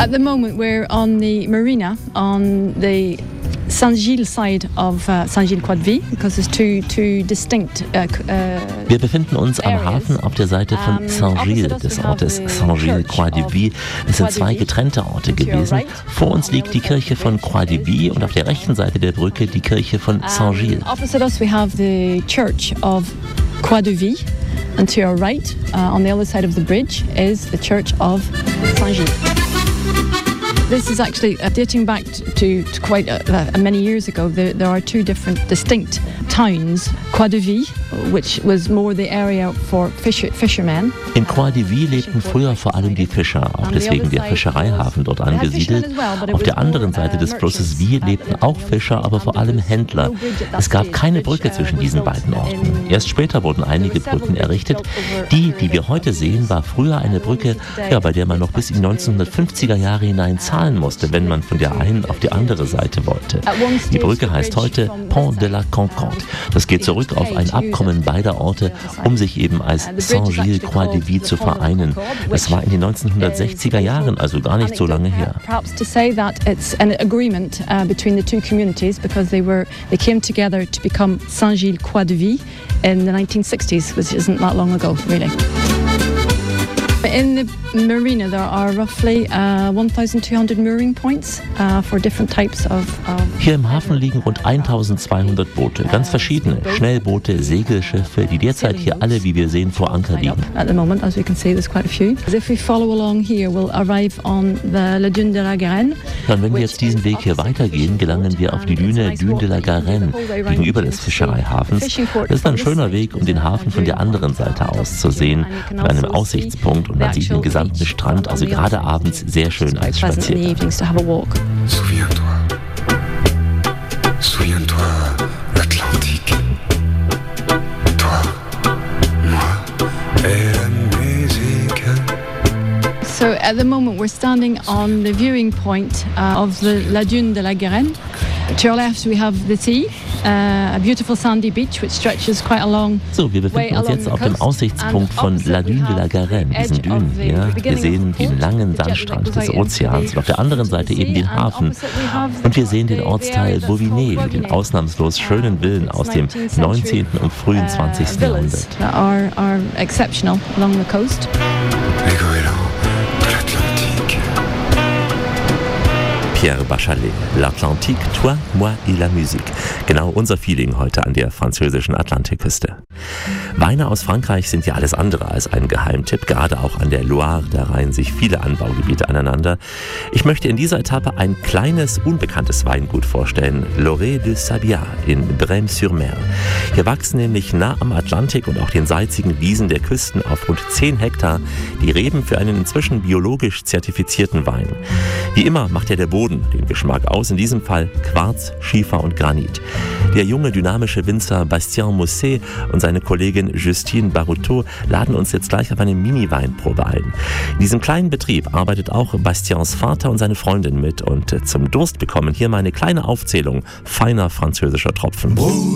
At the moment we're on the marina on the Saint-Gilles side of Saint-Gilles-Croix-de-Vie, because there's two distinct Wir befinden uns am Hafen auf der Seite von Saint-Gilles, des Ortes Saint-Gilles-Croix-de-Vie. Es sind zwei getrennte Orte gewesen. Vor uns liegt die Kirche von Croix-de-Vie und auf der rechten Seite der Brücke die Kirche von Saint-Gilles. Opposite us we have the church of Croix-de-Vie, and to our right, on the other side of the bridge, is the church of Saint-Gilles. This is actually dating back to quite many years ago. There are two different distinct towns. Croix-de-Vie, which was more the area for fishermen. In Croix-de-Vie lebten früher vor allem die Fischer, auch deswegen der Fischereihafen dort angesiedelt. Auf der anderen Seite des Flusses Vie lebten auch Fischer, aber vor allem Händler. Es gab keine Brücke zwischen diesen beiden Orten. Erst später wurden einige Brücken errichtet. Die wir heute sehen, war früher eine Brücke, bei der man noch bis in die 1950er Jahre hinein zahlen musste, wenn man von der einen auf die andere Seite wollte. Die Brücke heißt heute Pont de la Concorde. Das geht zurück auf ein Abkommen beider Orte, um sich eben als Saint-Gilles-Croix-de-Vie zu vereinen. Das war in den 1960er Jahren, also gar nicht so lange her. Perhaps to say that it's an agreement between the two communities, because they came together to become Saint-Gilles-Croix-de-Vie in the 1960s, which isn't that long ago, really. In the marina there are roughly 1,200 mooring points for different types of... Hier im Hafen liegen rund 1.200 Boote, ganz verschiedene Schnellboote, Segelschiffe, die derzeit hier alle, wie wir sehen, vor Anker liegen. At the moment, as we can see, there's quite a few. If we follow along here, we'll arrive on the La Dune de la Garenne. Und wenn wir jetzt diesen Weg hier weitergehen, gelangen wir auf die Dune de la Garenne, gegenüber des Fischereihafens. Das ist ein schöner Weg, um den Hafen von der anderen Seite aus zu sehen, von einem Aussichtspunkt. Und man sieht den gesamten Strand, also gerade abends, sehr schön als Spaziergang. Souviens-toi, l'Atlantique. Toi, moi et la musique. So at the moment we're standing on the viewing point of the La Dune de la Garenne. To our left we have the sea, a beautiful sandy beach which stretches quite a long way. So, wir befinden uns jetzt auf dem Aussichtspunkt von La Dune de la Garenne, diesen Dünen hier. Wir sehen den langen Sandstrand des Ozeans und auf der anderen Seite eben den Hafen. Und wir sehen den Ortsteil Bouvinet mit den ausnahmslos schönen Villen aus dem 19. und frühen 20. Jahrhundert. Are exceptional along the coast. Pierre Bachelet, L'Atlantique, toi, moi et la musique. Genau unser Feeling heute an der französischen Atlantikküste. Weine aus Frankreich sind ja alles andere als ein Geheimtipp. Gerade auch an der Loire, da reihen sich viele Anbaugebiete aneinander. Ich möchte in dieser Etappe ein kleines, unbekanntes Weingut vorstellen. L'Orée de Sabiat in Brême-sur-Mer. Hier wachsen nämlich nah am Atlantik und auch den salzigen Wiesen der Küsten auf rund 10 Hektar die Reben für einen inzwischen biologisch zertifizierten Wein. Wie immer macht ja der Boden den Geschmack aus, in diesem Fall Quarz, Schiefer und Granit. Der junge, dynamische Winzer Bastien Mousset und seine Kollegin Justine Baruteau laden uns jetzt gleich auf eine Mini-Weinprobe ein. In diesem kleinen Betrieb arbeitet auch Bastiens Vater und seine Freundin mit und zum Durst bekommen hier mal eine kleine Aufzählung feiner französischer Tropfen.